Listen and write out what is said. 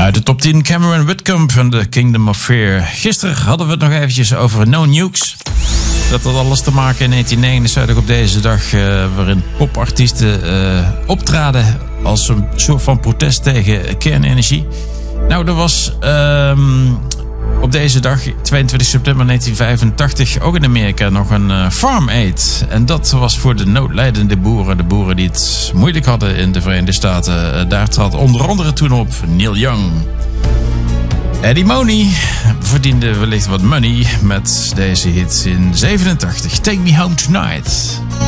Uit de top 10 Cameron Whitcomb en The Kingdom of Fear. Gisteren hadden we het nog eventjes over No Nukes. Dat had alles te maken in 1979 op deze dag, waarin popartiesten optraden als een soort van protest tegen kernenergie. Nou, er was op deze dag, 22 september 1985, ook in Amerika nog een Farm Aid. En dat was voor de noodlijdende boeren, de boeren die het moeilijk hadden in de Verenigde Staten. Daar trad onder andere toen op Neil Young. Eddie Money verdiende wellicht wat money met deze hit in 87. Take Me Home Tonight.